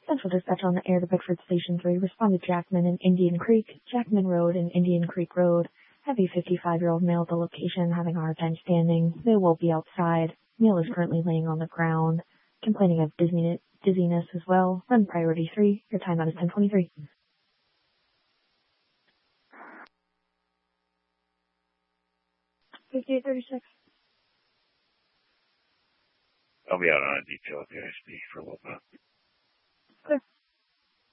Central Dispatch on the air to Bickford Station 3. Responded Jackman in Indian Creek. Jackman Road and Indian Creek Road. Have a 55-year-old male at the location having a hard time standing. They will be outside. Male is currently laying on the ground, complaining of dizziness as well. Run priority 3. Your timeout is 10:23. $58.36. I'll be out on a detail with the ISP for a little bit. Clear.